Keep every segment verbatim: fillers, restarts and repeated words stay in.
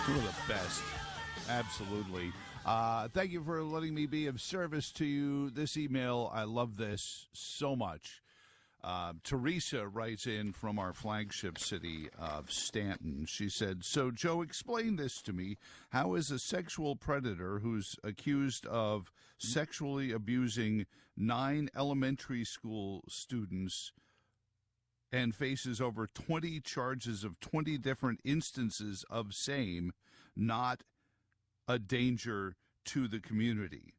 You're the best. Absolutely. Uh, thank you for letting me be of service to you. This email, I love this so much. Uh, Teresa writes in from our flagship city of Stanton. She said, so, Joe, explain this to me. How is a sexual predator who's accused of sexually abusing nine elementary school students and faces over twenty charges of twenty different instances of same, not a danger to the community?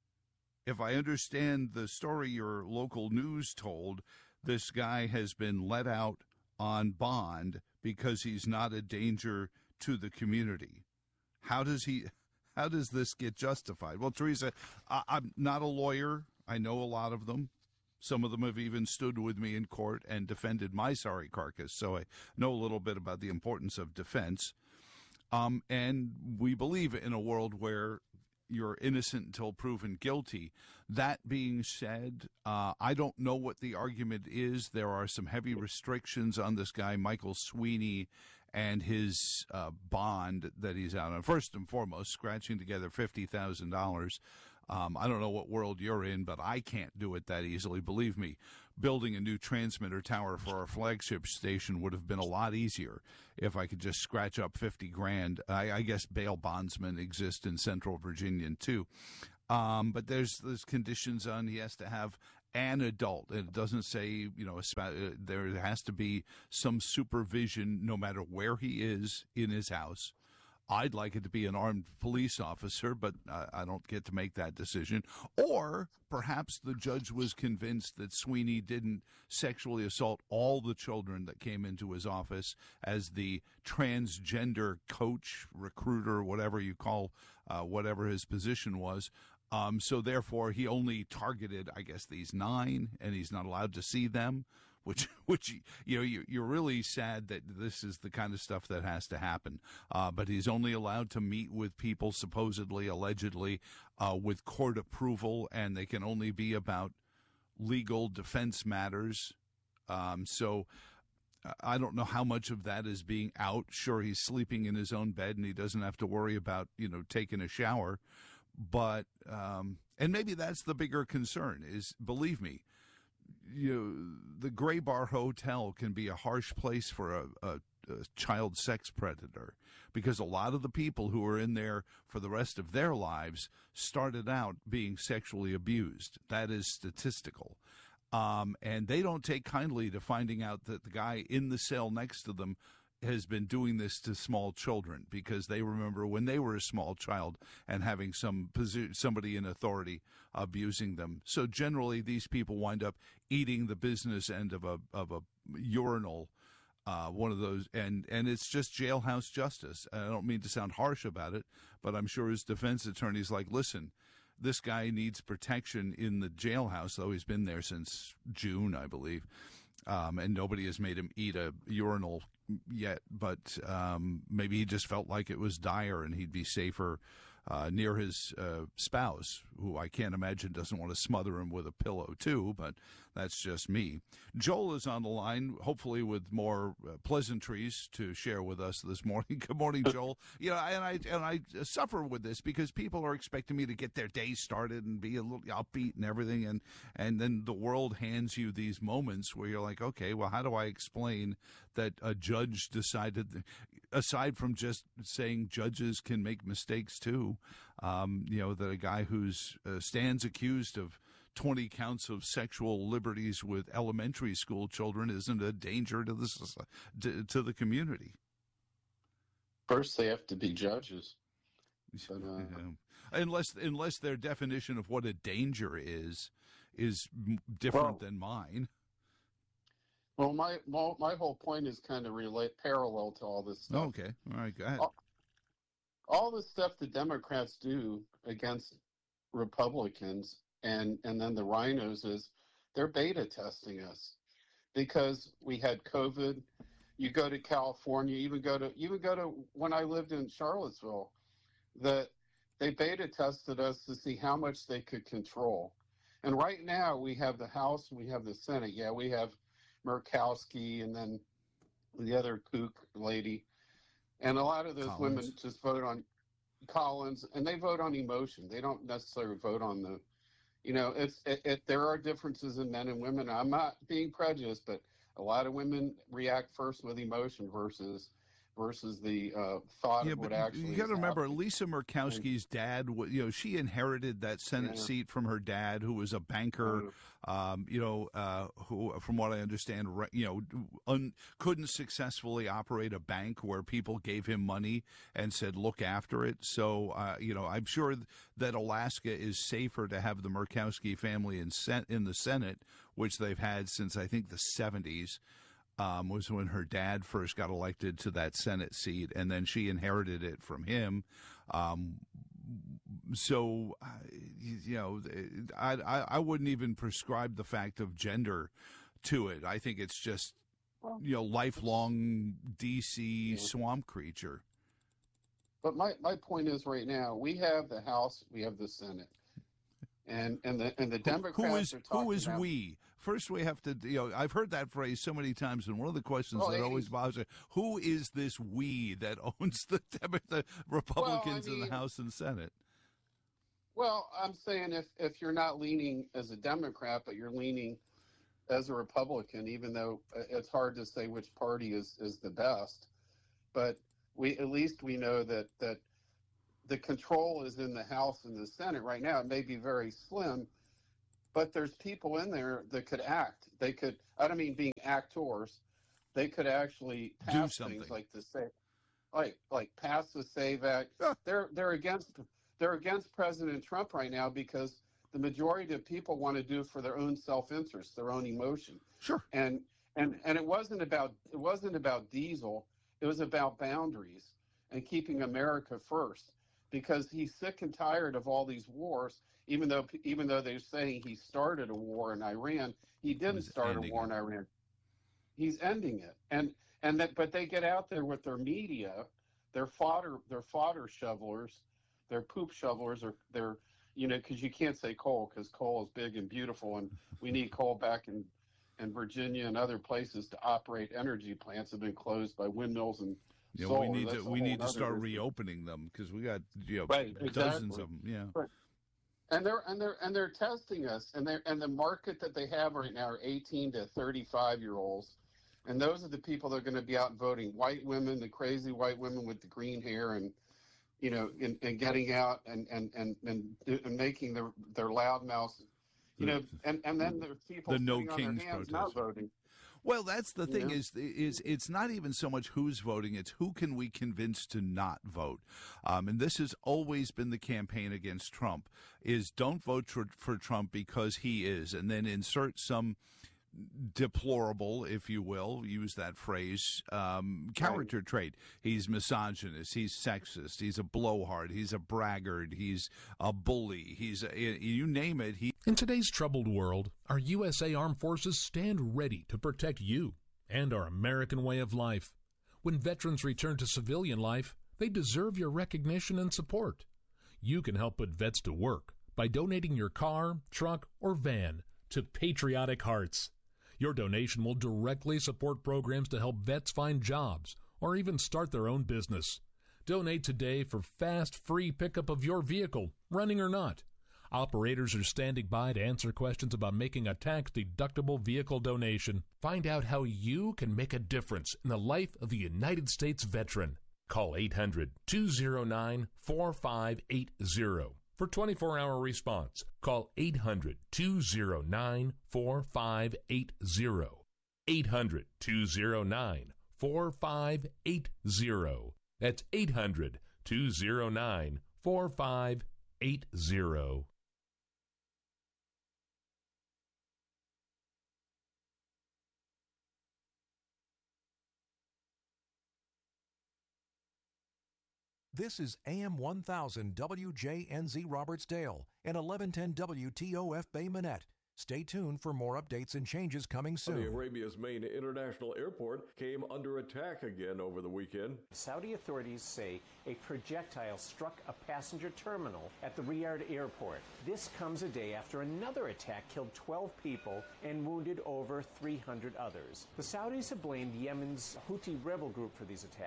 If I understand the story your local news told, this guy has been let out on bond because he's not a danger to the community. How does he, how does this get justified? Well, Teresa, I, I'm not a lawyer. I know a lot of them. Some of them have even stood with me in court and defended my sorry carcass, so I know a little bit about the importance of defense. Um, and we believe in a world where you're innocent until proven guilty. That being said, uh, I don't know what the argument is. There are some heavy restrictions on this guy, Michael Sweeney, and his uh, bond that he's out on. First and foremost, scratching together fifty thousand dollars. Um, I don't know what world you're in, but I can't do it that easily. Believe me, building a new transmitter tower for our flagship station would have been a lot easier if I could just scratch up fifty grand. I, I guess bail bondsmen exist in Central Virginia too. Um, but there's there's conditions on he has to have an adult. It doesn't say, you know, a, there has to be some supervision no matter where he is in his house. I'd like it to be an armed police officer, but uh, I don't get to make that decision. Or perhaps the judge was convinced that Sweeney didn't sexually assault all the children that came into his office as the transgender coach, recruiter, whatever you call uh, whatever his position was. Um, so therefore, he only targeted, I guess, these nine, and he's not allowed to see them, which, which you know, you're really sad that this is the kind of stuff that has to happen. Uh, but he's only allowed to meet with people, supposedly, allegedly, uh, with court approval, and they can only be about legal defense matters. Um, so I don't know how much of that is being out. Sure, he's sleeping in his own bed, and he doesn't have to worry about, you know, taking a shower. But, um, and maybe that's the bigger concern is, believe me, you know, the Gray Bar Hotel can be a harsh place for a, a, a child sex predator because a lot of the people who are in there for the rest of their lives started out being sexually abused. That is statistical. Um, and they don't take kindly to finding out that the guy in the cell next to them has been doing this to small children because they remember when they were a small child and having some somebody in authority abusing them. So generally, these people wind up eating the business end of a of a urinal, uh, one of those, and and it's just jailhouse justice. I don't mean to sound harsh about it, but I'm sure his defense attorney's like, listen, this guy needs protection in the jailhouse, though he's been there since June, I believe. Um, and nobody has made him eat a urinal yet, but um, maybe he just felt like it was dire and he'd be safer uh, near his uh, spouse, who I can't imagine doesn't want to smother him with a pillow too, but that's just me. Joel is on the line, hopefully with more uh, pleasantries to share with us this morning. Good morning, Joel. You know, and I and I suffer with this because people are expecting me to get their day started and be a little upbeat and everything, and and then the world hands you these moments where you're like, okay, well, how do I explain that a judge decided, aside from just saying judges can make mistakes too, um, you know, that a guy who's uh, stands accused of twenty counts of sexual liberties with elementary school children isn't a danger to the to, to the community. First, they have to be judges. But, uh, yeah. Unless unless their definition of what a danger is is different well, than mine. Well, my well, my whole point is kind of relate parallel to all this stuff. Okay, all right, go ahead. All, all the stuff the Democrats do against Republicans and and then the rhinos is they're beta testing us because we had COVID. You go to California, even go to even go to when I lived in Charlottesville, that they beta tested us to see how much they could control. And right now we have the House, we have the Senate. Yeah, we have Murkowski and then the other kook lady. And a lot of those Collins. women just vote on Collins, and they vote on emotion. They don't necessarily vote on the, you know, it's it, it, there are differences in men and women. I'm not being prejudiced, but a lot of women react first with emotion versus versus the uh, thought yeah, of what but actually you got to is remember, happening. Lisa Murkowski's dad, you know, she inherited that Senate Yeah. seat from her dad, who was a banker, um, you know, uh, who, from what I understand, re- you know, un, couldn't successfully operate a bank where people gave him money and said, look after it. So, uh, you know, I'm sure that Alaska is safer to have the Murkowski family in, sen- in the Senate, which they've had since, I think, the seventies. Um, was when her dad first got elected to that Senate seat, and then she inherited it from him. Um, so, uh, you know, I, I I wouldn't even prescribe the fact of gender to it. I think it's just, you know, lifelong D C Yeah. swamp creature. But my, my point is, right now we have the House, we have the Senate, and and the and the Democrats who is are talking who is about, we? First, we have to, you know, I've heard that phrase so many times, and one of the questions Well, that it- always bothers me: who is this we that owns the, the Republicans mean- in the House and Senate? Well, I'm saying if if you're not leaning as a Democrat, but you're leaning as a Republican, even though it's hard to say which party is is the best, but we at least we know that that the control is in the House and the Senate right now. It may be very slim, but there's people in there that could act. They could, I don't mean being actors, they could actually Do pass something. things like the Save, like like pass the Save Act. Yeah. They're they're against they're against President Trump right now because the majority of people want to do it for their own self-interest, their own emotion. Sure. And and and it wasn't about it wasn't about diesel. It was about boundaries and keeping America first, because he's sick and tired of all these wars. Even though even though they're saying he started a war in Iran, he didn't He's start a ending war it. in Iran. He's ending it. And and that but they get out there with their media, their fodder their fodder shovelers, their poop shovelers, or their, you know, because you can't say coal because coal is big and beautiful, and we need coal back in in Virginia and other places to operate energy plants that have been closed by windmills and Yeah, solar. we need That's to a we whole need to other start issue. reopening them because we got, you know, Right, dozens exactly. of them. Yeah. Right. And they're and they're and they're testing us, and they and the market that they have right now are eighteen to thirty-five year olds, and those are the people that are going to be out voting. White women, the crazy white women with the green hair, and you know, and, and getting out and and and and, and making their their loud mouths, you know, and and then there's people The No sitting on their Kings hands not protest. voting. Well, that's the thing Yeah. is is it's not even so much who's voting; it's who can we convince to not vote. Um, and this has always been the campaign against Trump: is don't vote for, for Trump because he is, and then insert some deplorable, if you will, use that phrase, um, character right. trait. He's misogynist. He's sexist. He's a blowhard. He's a braggart. He's a bully. He's a, you name it. He. In today's troubled world, our U S A Armed Forces stand ready to protect you and our American way of life. When veterans return to civilian life, they deserve your recognition and support. You can help put vets to work by donating your car, truck, or van to Patriotic Hearts. Your donation will directly support programs to help vets find jobs or even start their own business. Donate today for fast, free pickup of your vehicle, running or not. Operators are standing by to answer questions about making a tax-deductible vehicle donation. Find out how you can make a difference in the life of a United States veteran. Call eight hundred, two oh nine, four five eight oh. For twenty-four hour response, call eight hundred, two oh nine, four five eight oh. eight hundred, two oh nine, four five eight oh. That's eight hundred, two oh nine, four five eight oh. This is A M one thousand W J N Z Robertsdale and eleven ten W T O F Bay Minette. Stay tuned for more updates and changes coming soon. Saudi Arabia's main international airport came under attack again over the weekend. Saudi authorities say a projectile struck a passenger terminal at the Riyadh airport. This comes a day after another attack killed twelve people and wounded over three hundred others. The Saudis have blamed Yemen's Houthi rebel group for these attacks.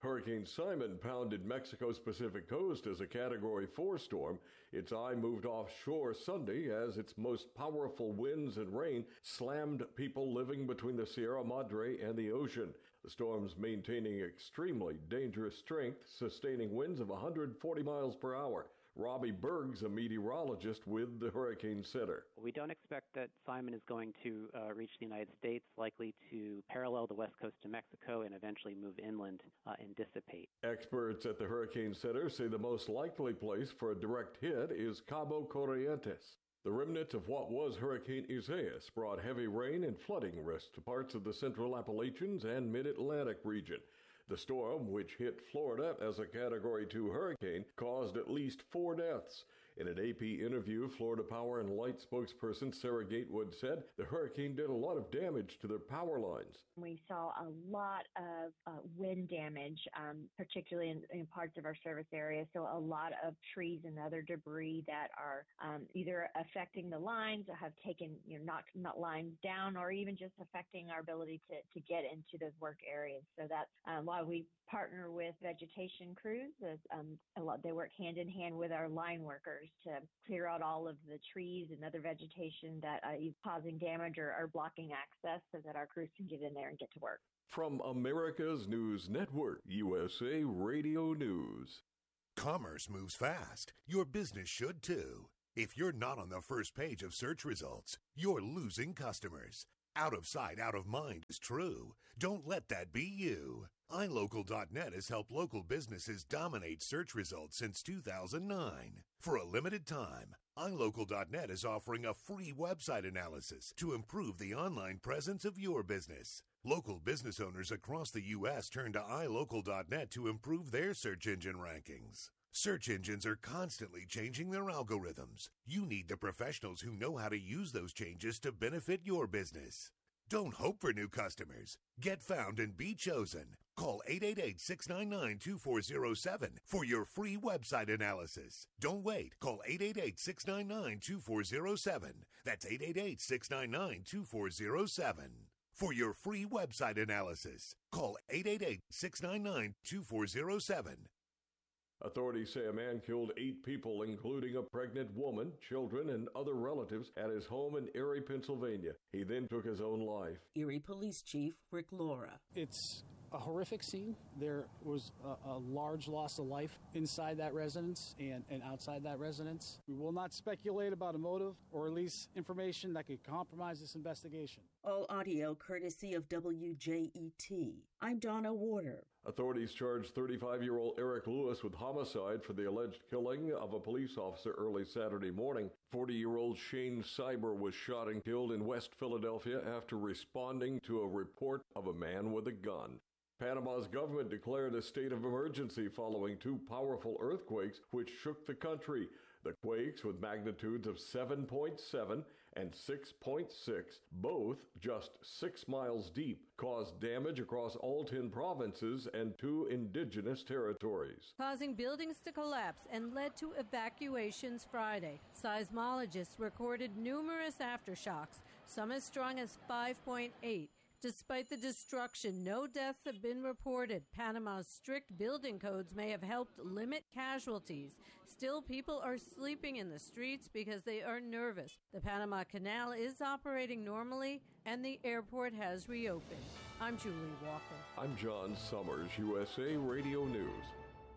Hurricane Simon pounded Mexico's Pacific coast as a Category four storm. Its eye moved offshore Sunday as its most powerful winds and rain slammed people living between the Sierra Madre and the ocean. The storm's maintaining extremely dangerous strength, sustaining winds of one hundred forty miles per hour. Robbie Berg's a meteorologist with the Hurricane Center. We don't expect that Simon is going to uh, reach the United States, likely to parallel the west coast of Mexico and eventually move inland uh, and dissipate. Experts at the Hurricane Center say the most likely place for a direct hit is Cabo Corrientes. The remnants of what was Hurricane Isaias brought heavy rain and flooding risks to parts of the central Appalachians and mid-Atlantic region. The storm, which hit Florida as a Category two hurricane, caused at least four deaths. In an A P interview, Florida Power and Light spokesperson Sarah Gatewood said the hurricane did a lot of damage to their power lines. We saw a lot of uh, wind damage, um, particularly in, in parts of our service area. So a lot of trees and other debris that are um, either affecting the lines or have taken, you know, knocked not lines down, or even just affecting our ability to, to get into those work areas. So that's um, why we partner with vegetation crews. As, um, a lot, they work hand in hand with our line workers to clear out all of the trees and other vegetation that uh, is causing damage or, or blocking access so that our crews can get in there and get to work. From America's News Network, U S A Radio News. Commerce moves fast. Your business should too. If you're not on the first page of search results, you're losing customers. Out of sight, out of mind is true. Don't let that be you. i local dot net has helped local businesses dominate search results since two thousand nine. For a limited time, i local dot net is offering a free website analysis to improve the online presence of your business. Local business owners across the U S turn to i local dot net to improve their search engine rankings. Search engines are constantly changing their algorithms. You need the professionals who know how to use those changes to benefit your business. Don't hope for new customers. Get found and be chosen. Call eight eight eight, six nine nine, two four zero seven for your free website analysis. Don't wait. Call eight eight eight, six nine nine, two four zero seven. That's eight eight eight, six nine nine, two four zero seven. For your free website analysis, call eight eight eight, six nine nine, two four zero seven. Authorities say a man killed eight people, including a pregnant woman, children, and other relatives at his home in Erie, Pennsylvania. He then took his own life. Erie Police Chief Rick Laura. It's a horrific scene. There was a, a large loss of life inside that residence and, and outside that residence. We will not speculate about a motive or release information that could compromise this investigation. All audio courtesy of W J E T. I'm Donna Warder. Authorities charged thirty-five-year-old Eric Lewis with homicide for the alleged killing of a police officer early Saturday morning. forty-year-old Shane Cyber was shot and killed in West Philadelphia after responding to a report of a man with a gun. Panama's government declared a state of emergency following two powerful earthquakes which shook the country. The quakes, with magnitudes of seven point seven and six point six, both just six miles deep, caused damage across all ten provinces and two indigenous territories, causing buildings to collapse and led to evacuations Friday. Seismologists recorded numerous aftershocks, some as strong as five point eight. Despite the destruction, no deaths have been reported. Panama's strict building codes may have helped limit casualties. Still, people are sleeping in the streets because they are nervous. The Panama Canal is operating normally, and the airport has reopened. I'm Julie Walker. I'm John Summers, U S A Radio News.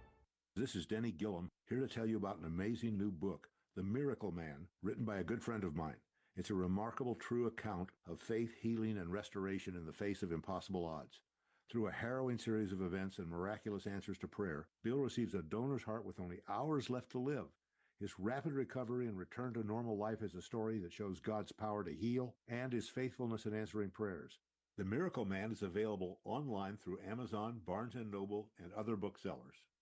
This is Denny Gillum, here to tell you about an amazing new book, The Miracle Man, written by a good friend of mine. It's a remarkable, true account of faith, healing, and restoration in the face of impossible odds. Through a harrowing series of events and miraculous answers to prayer, Bill receives a donor's heart with only hours left to live. His rapid recovery and return to normal life is a story that shows God's power to heal and his faithfulness in answering prayers. The Miracle Man is available online through Amazon, Barnes and Noble, and other booksellers.